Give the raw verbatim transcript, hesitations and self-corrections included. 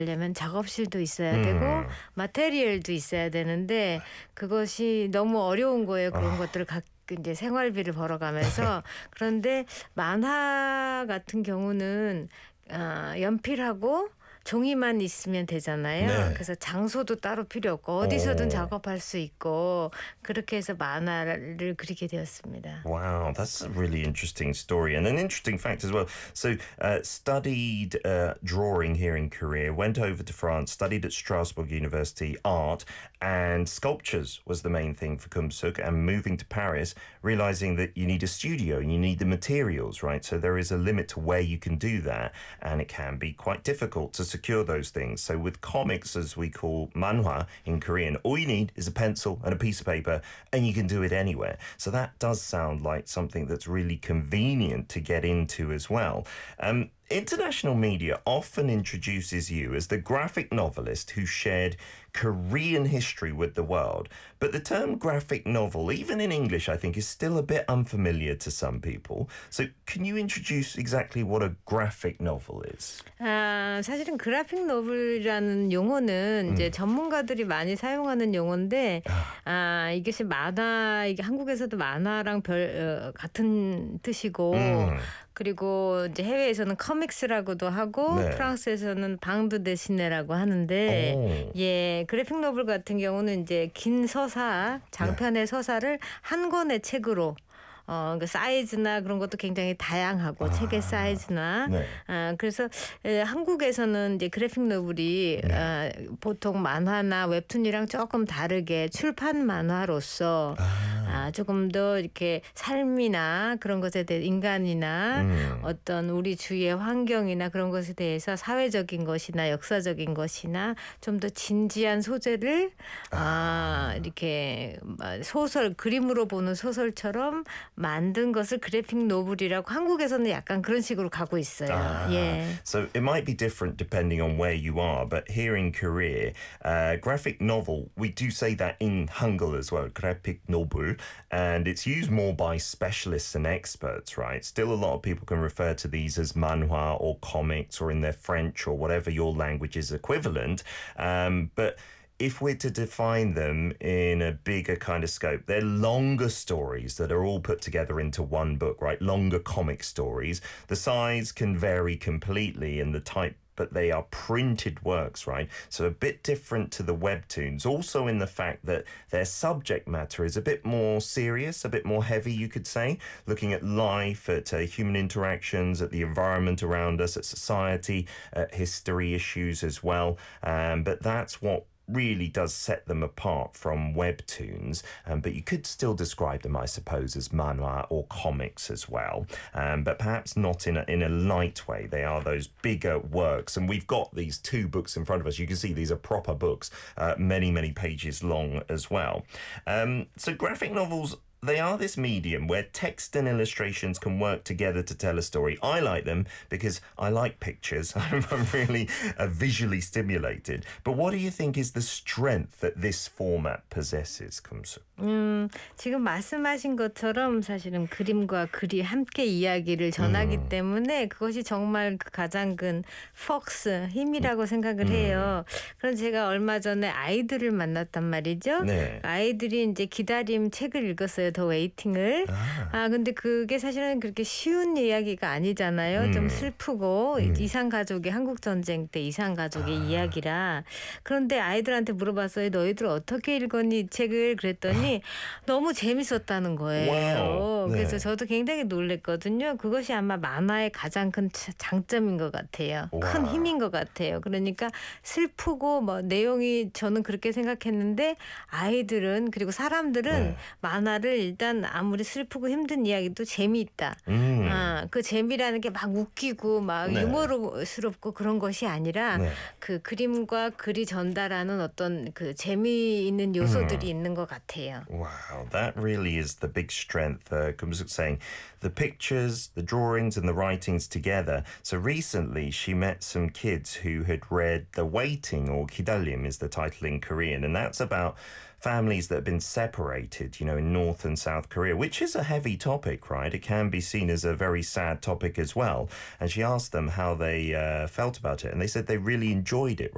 려면 작업실도 있어야 되고 음. 마테리얼도 있어야 되는데 그것이 너무 어려운 거예요. 그런 아. 것들을 각 이제 생활비를 벌어가면서. 그런데 만화 같은 경우는 어, 연필하고 종이만 있으면 되잖아요. 네. 그래서 장소도 따로 필요 없고 어디서든 오. 작업할 수 있고 그렇게 해서 만화를 그리게 되었습니다. Wow, that's a really interesting story and an interesting fact as well. So, uh, studied uh, drawing here in Korea, went over to France, studied at Strasbourg University art, and sculptures was the main thing for Kum Suk. And moving to Paris, realizing that you need a studio and you need the materials, right? So there is a limit to where you can do that, and it can be quite difficult to secure those things. So with comics, as we call manhwa in Korean, all you need is a pencil and a piece of paper, and you can do it anywhere. So that does sound like something that's really convenient to get into as well. Um, International media often introduces you as the graphic novelist who shared Korean history with the world. But the term graphic novel, even in English, I think, is still a bit unfamiliar to some people. So can you introduce exactly what a graphic novel is? 아, 사실은 그래픽 노블이라는 용어는 이제 전문가들이 많이 사용하는 용어인데, 아, 이것이 만화, 이게 한국에서도 만화랑 별 어, 같은 뜻이고, 음. 그리고 이제 해외에서는 커믹스라고도 하고, 네. 프랑스에서는 방드 데시네라고 하는데, 오. 예, 그래픽 노블 같은 경우는 이제 긴 서사, 장편의 서사를 한 권의 책으로. 어, 그 사이즈나 그런 것도 굉장히 다양하고 아, 책의 사이즈나 네. 아, 그래서 에, 한국에서는 이제 그래픽 노블이 네. 아, 보통 만화나 웹툰이랑 조금 다르게 출판 만화로서 아. 아, 조금 더 이렇게 삶이나 그런 것에 대해 인간이나 음. 어떤 우리 주위의 환경이나 그런 것에 대해서 사회적인 것이나 역사적인 것이나 좀 더 진지한 소재를 아, 이렇게 소설 그림으로 보는 소설처럼 만든 것을 그래픽 노블이라고 한국에서는 약간 그런 식으로 가고 있어요. Ah, 예. so it might be different depending on where you are, but here in Korea, uh, graphic novel, we do say that in Hangul as well, graphic novel, and it's used more by specialists and experts, right? Still a lot of people can refer to these as manhwa or comics or in their French or whatever your language is equivalent, um, but if we're to define them in a bigger kind of scope, they're longer stories that are all put together into one book, right? Longer comic stories. The size can vary completely and the type, but they are printed works, right? So a bit different to the webtoons. Also in the fact that their subject matter is a bit more serious, a bit more heavy, you could say, looking at life, at uh, human interactions, at the environment around us, at society, at history issues as well. Um, but that's what really does set them apart from webtoons, um, but you could still describe them, I suppose, as manhwa or comics as well, um, but perhaps not in a, in a light way. They are those bigger works, and we've got these two books in front of us. You can see these are proper books, uh, many, many pages long as well. Um, so graphic novels, they are this medium where text and illustrations can work together to tell a story. I like them because I like pictures. I'm really uh, visually stimulated. But what do you think is the strength that this format possesses, Kumsu? 음, 지금 말씀하신 것처럼 사실은 그림과 글이 함께 이야기를 전하기 음. 때문에 그것이 정말 그 가장 큰 폭스, 힘이라고 생각을 해요. 그럼 제가 얼마 전에 아이들을 만났단 말이죠. 네. 아이들이 이제 기다림 책을 읽었어요. 더 웨이팅을. 아. 아, 근데 그게 사실은 그렇게 쉬운 이야기가 아니잖아요. 음. 좀 슬프고 음. 이산가족의 한국전쟁 때 이산가족의 아. 이야기라. 그런데 아이들한테 물어봤어요. 너희들 어떻게 읽었니 이 책을? 그랬더니 너무 재밌었다는 거예요. 와우. 네. 그래서 저도 굉장히 놀랬거든요. 그것이 아마 만화의 가장 큰 장점인 것 같아요. 큰 와우. 힘인 것 같아요. 그러니까 슬프고 뭐 내용이 저는 그렇게 생각했는데 아이들은 그리고 사람들은 네. 만화를 일단 아무리 슬프고 힘든 이야기도 재미있다. 음. 아, 그 재미라는 게 막 웃기고 막 네. 유머스럽고 그런 것이 아니라 네. 그 그림과 글이 전달하는 어떤 그 재미있는 요소들이 음. 있는 것 같아요. Wow, that really is the big strength. Uh, Kumsuk saying the pictures, the drawings, and the writings together. So recently, she met some kids who had read The Waiting, or Kidalim is the title in Korean, and that's about families that have been separated, you know, in North and South Korea, which is a heavy topic, right? It can be seen as a very sad topic as well. And she asked them how they uh, felt about it, and they said they really enjoyed it.